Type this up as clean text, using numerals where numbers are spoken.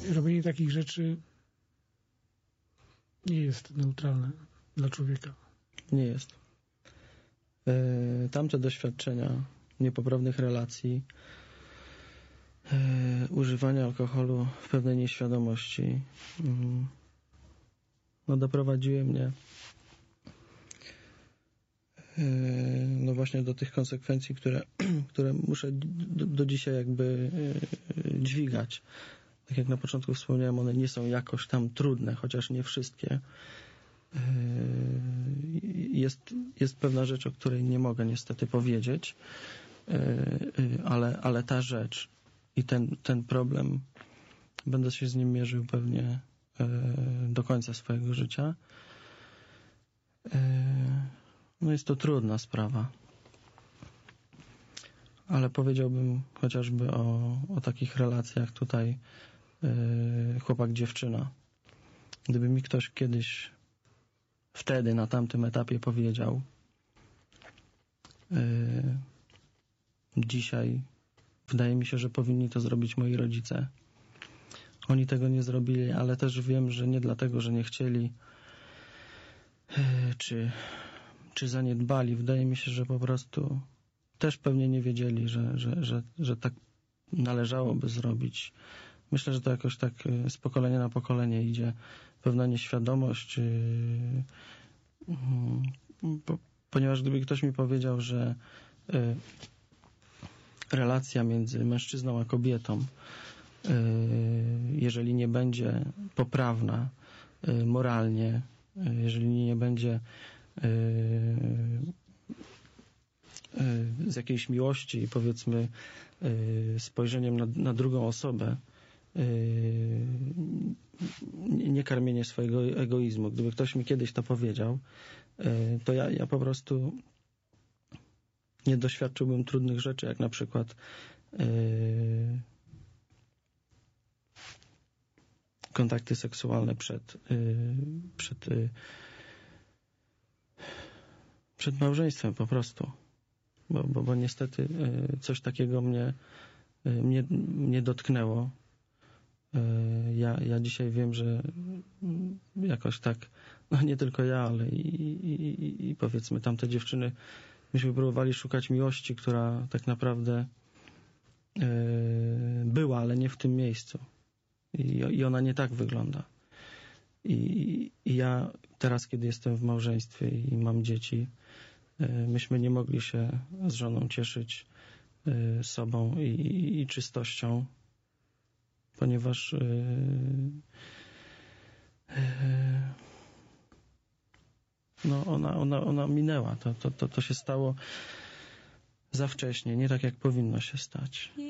robienie takich rzeczy nie jest neutralne dla człowieka. Nie jest. Tamte doświadczenia niepoprawnych relacji, używania alkoholu w pewnej nieświadomości, no doprowadziły mnie no właśnie do tych konsekwencji, które muszę do dzisiaj jakby dźwigać. Tak jak na początku wspomniałem, one nie są jakoś tam trudne, chociaż nie wszystkie. Jest pewna rzecz, o której nie mogę niestety powiedzieć, ale ta rzecz i ten problem, będę się z nim mierzył pewnie do końca swojego życia. No jest to trudna sprawa. Ale powiedziałbym chociażby o takich relacjach tutaj chłopak-dziewczyna. Gdyby mi ktoś kiedyś wtedy, na tamtym etapie powiedział, dzisiaj wydaje mi się, że powinni to zrobić moi rodzice. Oni tego nie zrobili, ale też wiem, że nie dlatego, że nie chcieli, czy zaniedbali. Wydaje mi się, że po prostu też pewnie nie wiedzieli, że tak należałoby zrobić. Myślę, że to jakoś tak z pokolenia na pokolenie idzie pewna nieświadomość, ponieważ gdyby ktoś mi powiedział, że relacja między mężczyzną a kobietą, jeżeli nie będzie poprawna moralnie, jeżeli nie będzie z jakiejś miłości, powiedzmy, spojrzeniem na drugą osobę, nie karmienie swojego egoizmu. Gdyby ktoś mi kiedyś to powiedział, to ja po prostu nie doświadczyłbym trudnych rzeczy, jak na przykład kontakty seksualne przed małżeństwem po prostu. Bo niestety coś takiego mnie dotknęło. Ja dzisiaj wiem, że jakoś tak, no nie tylko ja, ale i powiedzmy tamte dziewczyny, myśmy próbowali szukać miłości, która tak naprawdę była, ale nie w tym miejscu. I ona nie tak wygląda. I ja teraz, kiedy jestem w małżeństwie i mam dzieci, myśmy nie mogli się z żoną cieszyć sobą i czystością, ponieważ no ona minęła. To się stało za wcześnie, nie tak jak powinno się stać.